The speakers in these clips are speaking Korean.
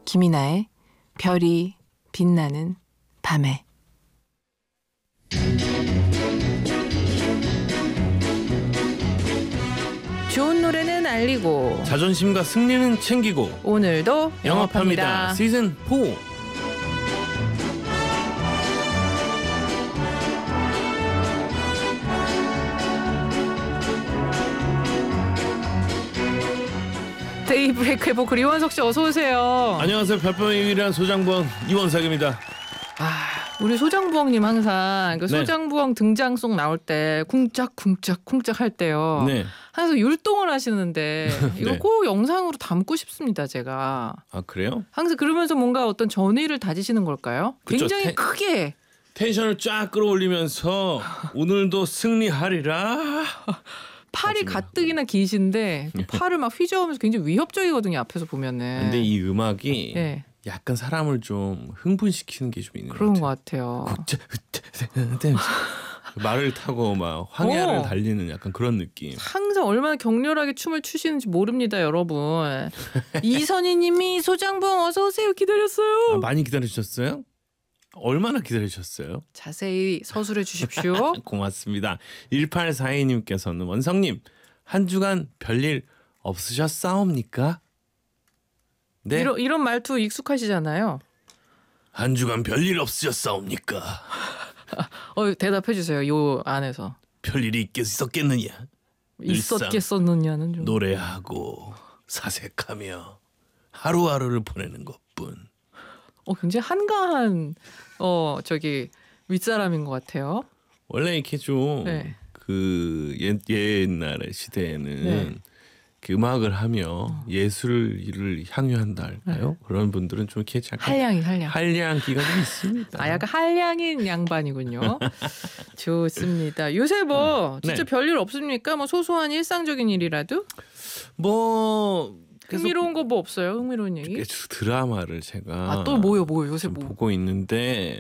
김이나의 별이 빛나는 밤에. 좋은 노래는 알리고 자존심과 승리는 챙기고 오늘도 영업합니다. 시즌 4. 데이브레이크 해보크 이원석 씨 어서 오세요. 안녕하세요. 별밤의 유일한 소장부엉 이원석입니다. 우리 소장부엉님 항상 그 네. 소장부엉 등장송 나올 때 쿵짝쿵짝 할 때요. 네. 항상 율동을 하시는데 이거 네. 꼭 영상으로 담고 싶습니다. 제가 아 그래요? 항상 그러면서 뭔가 어떤 전의를 다지시는 걸까요? 그쵸, 굉장히 크게 텐션을 쫙 끌어올리면서 오늘도 승리하리라. 팔이 하지마. 가뜩이나 기신데 또 팔을 막 휘저으면서 굉장히 위협적이거든요. 앞에서 보면은. 근데 이 음악이 예, 약간 사람을 좀 흥분시키는 게 좀 있는 그런 것 것 같아요. 같아요. 말을 타고 막 황야를 어. 달리는 약간 그런 느낌. 항상 얼마나 격렬하게 춤을 추시는지 모릅니다, 여러분. 이선희님이 소장부엉 어서 오세요 기다렸어요. 많이 기다리셨어요? 얼마나 기다리셨어요? 자세히 서술해 주십시오. 고맙습니다. 1842님께서는 원성님 한 주간 별일 없으셨사옵니까? 네. 이런 말투 익숙하시잖아요. 한 주간 별일 없으셨사옵니까? 대답해 주세요. 요 안에서 별일이 있었겠느냐? 일상 있었겠었느냐는 좀. 노래하고 사색하며 하루하루를 보내는 것뿐. 굉장히 한가한 윗사람인 것 같아요. 원래 이렇게 좀 네. 그 옛날의 시대에는 네. 그 음악을 하며 예술을 향유한다 할까요? 그런 분들은 좀 이렇게 약간 한량 기가 좀 있습니다. 약간 한량인 양반이군요. 좋습니다. 요새 뭐 진짜 네. 별일 없습니까? 뭐 소소한 일상적인 일이라도 뭐 흥미로운 거 뭐 없어요? 흥미로운 얘기? 계속 드라마를 제가 또 뭐요 요새 좀 뭐? 보고 있는데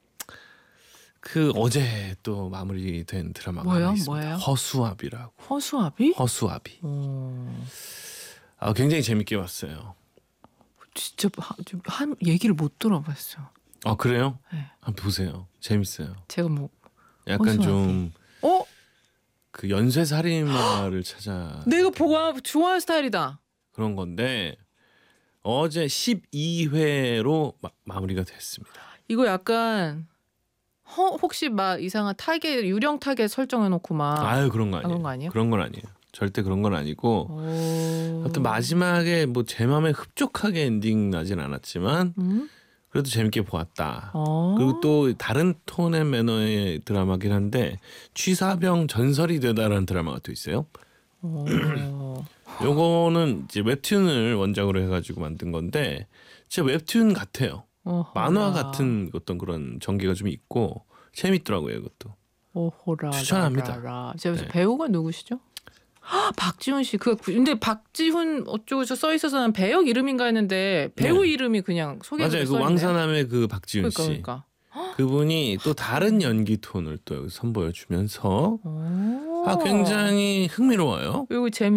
그 어제 또 마무리된 드라마가 뭐요? 하나 있습니다. 뭐예요? 허수아비라고. 허수아비? 허수아비. 굉장히 재밌게 봤어요. 진짜 한 얘기를 못 들어봤어. 아 그래요? 네. 한번 보세요. 재밌어요. 제가 뭐 약간 허수아비. 좀 그 연쇄살인마를 찾아 내가 보고 좋아하는 스타일이다. 그런 건데 어제 12회로 마무리가 됐습니다. 이거 약간 혹시 막 이상한 타겟 유령 타겟 설정해놓고 막 아유 그런 거 아니에요. 그런 거 아니에요? 그런 건 아니에요. 절대 그런 건 아니고 하여튼 마지막에 뭐 제 마음에 흡족하게 엔딩 나진 않았지만 그래도 재밌게 보았다. 그리고 또 다른 톤의 매너의 드라마긴 한데 취사병 전설이 되다라는 드라마가 또 있어요. 요거는 이제 웹툰을 원작으로 해가지고 만든 건데 진짜 웹툰 같아요. 만화 같은 어떤 그런 전개가 좀 있고 재밌더라고요. 이것도 추천합니다. 네. 배우가 누구시죠? 박지훈 씨. 근데 박지훈 어쩌고 저 써 있어서 난 배역 이름인가 했는데 배우 네. 이름이 그냥 소개가 맞아요. 써 그 있네요. 왕사남의 그 박지훈 씨. 그러니까. 그분이 또 다른 연기 톤을 또 여기 선보여주면서 굉장히 흥미로워요. 이거 재밌.